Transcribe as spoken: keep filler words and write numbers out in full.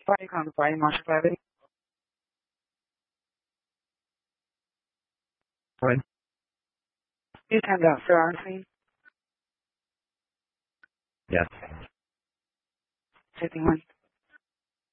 Why you calling for Marshall Private? What? You timed out, sir, Arnstein. Yes. fifty-one.